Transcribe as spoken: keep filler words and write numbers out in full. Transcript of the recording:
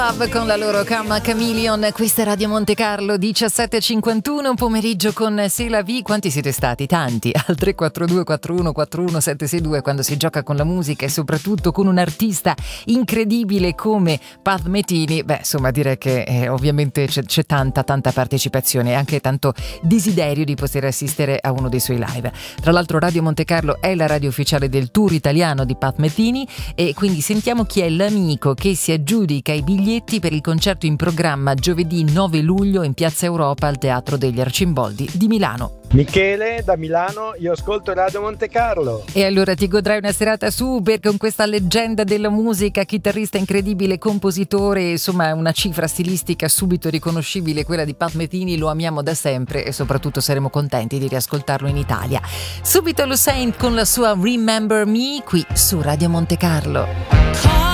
Con la loro Karma Chameleon, questa è Radio Monte Carlo, diciassette e cinquantuno, un pomeriggio con C'est la vie. Quanti siete stati? Tanti, al tre quattro due quattro uno quattro uno sette sei due, quando si gioca con la musica e soprattutto con un artista incredibile come Pat Metini. Beh, insomma, direi che eh, ovviamente c'è, c'è tanta tanta partecipazione e anche tanto desiderio di poter assistere a uno dei suoi live. Tra l'altro Radio Monte Carlo è la radio ufficiale del tour italiano di Pat Metini e quindi sentiamo chi è l'amico che si aggiudica i biglietti per il concerto in programma giovedì nove luglio in Piazza Europa al Teatro degli Arcimboldi di Milano. Michele da Milano, io ascolto Radio Monte Carlo. E allora ti godrai una serata super con questa leggenda della musica, chitarrista incredibile, compositore, insomma una cifra stilistica subito riconoscibile, quella di Pat Metini. Lo amiamo da sempre e soprattutto saremo contenti di riascoltarlo in Italia. Subito lo Saint con la sua Remember Me qui su Radio Monte Carlo.